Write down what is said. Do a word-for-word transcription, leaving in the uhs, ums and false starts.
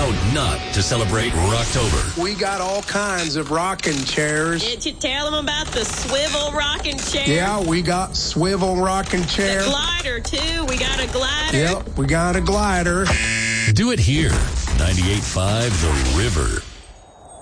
How not to celebrate Rocktober. We got all kinds of rocking chairs. Did you tell them about the swivel rocking chair? Yeah, we got swivel rocking chair. The glider, too. We got a glider. Yep, we got a glider. Do it here. ninety-eight point five The River.